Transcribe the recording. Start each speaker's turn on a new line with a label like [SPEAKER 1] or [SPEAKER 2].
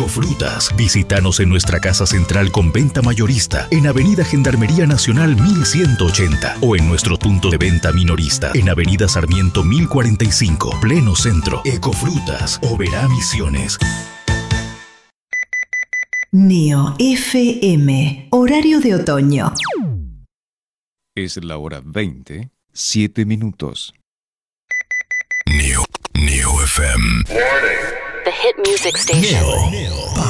[SPEAKER 1] Ecofrutas. Visítanos en nuestra casa central con venta mayorista en Avenida Gendarmería Nacional 1180 o en nuestro punto de venta minorista en Avenida Sarmiento 1045, pleno centro. Ecofrutas, Oberá Misiones.
[SPEAKER 2] Neo FM, horario de otoño.
[SPEAKER 3] Es la hora 20, 7 minutos.
[SPEAKER 1] Neo FM.
[SPEAKER 4] The hit music station.
[SPEAKER 1] Neo.